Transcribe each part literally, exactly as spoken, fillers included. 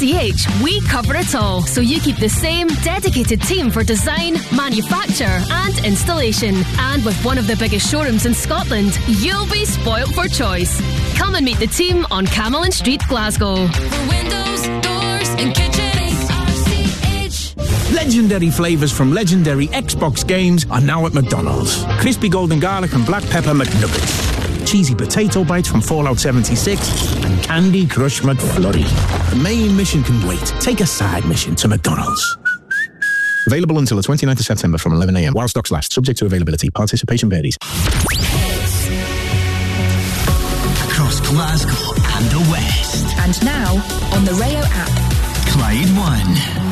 C H, we cover it all, so you keep the same dedicated team for design, manufacture and installation. And with one of the biggest showrooms in Scotland, you'll be spoilt for choice. Come and meet the team on Camelin Street, Glasgow. For windows, doors and kitchens, R C H. Legendary flavours from legendary Xbox games are now at McDonald's. Crispy golden garlic and black pepper McNuggets. Cheesy potato bites from Fallout seventy-six and Candy Crush McFlurry. The main mission can wait. Take a side mission to McDonald's. Available until the twenty-ninth of September from eleven a.m. while stocks last. Subject to availability. Participation varies. Across Glasgow and the West. And now on the Rayo app. Clyde One.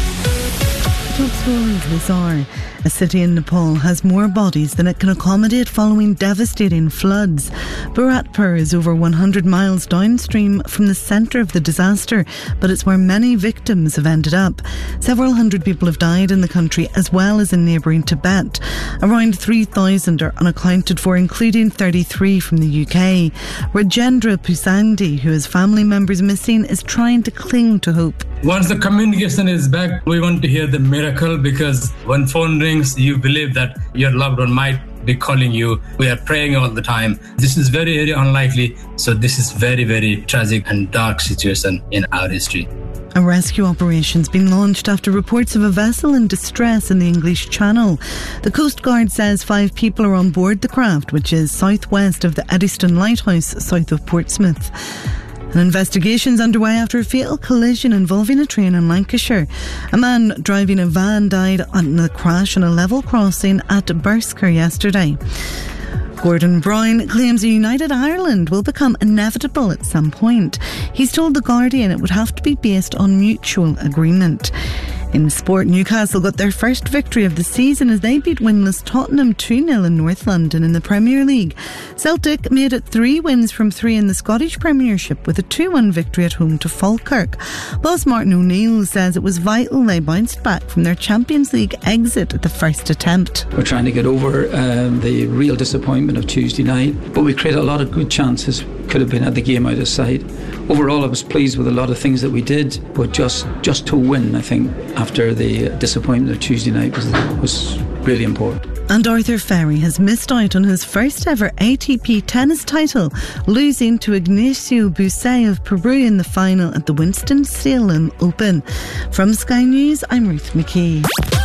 Top stories this hour. A city in Nepal has more bodies than it can accommodate following devastating floods. Bharatpur is over one hundred miles downstream from the centre of the disaster, but it's where many victims have ended up. Several hundred people have died in the country as well as in neighbouring Tibet. Around three thousand are unaccounted for, including thirty-three from the U K. Rajendra Pusangdi, who has family members missing, is trying to cling to hope. Once the communication is back, we want to hear the miracle, because when phone rings, you believe that your loved one might be calling you. We are praying all the time. This is very, very unlikely. So this is very, very tragic and dark situation in our history. A rescue operation's been launched after reports of a vessel in distress in the English Channel. The Coast Guard says five people are on board the craft, which is southwest of the Eddystone Lighthouse, south of Portsmouth. An investigation's underway after a fatal collision involving a train in Lancashire. A man driving a van died in the crash on a level crossing at Bursker yesterday. Gordon Brown claims a united Ireland will become inevitable at some point. He's told The Guardian it would have to be based on mutual agreement. In sport, Newcastle got their first victory of the season as they beat winless Tottenham two nil in North London in the Premier League. Celtic made it three wins from three in the Scottish Premiership with a two one victory at home to Falkirk. Boss Martin O'Neill says it was vital they bounced back from their Champions League exit at the first attempt. We're trying to get over um, the real disappointment of Tuesday night, but we created a lot of good chances. Could have been at the game out of sight. Overall, I was pleased with a lot of things that we did, but just just to win, I think, after the disappointment of Tuesday night was, was really important. And Arthur Ferry has missed out on his first ever A T P tennis title, losing to Ignacio Busey of Peru in the final at the Winston-Salem Open. From Sky News, I'm Ruth McKee.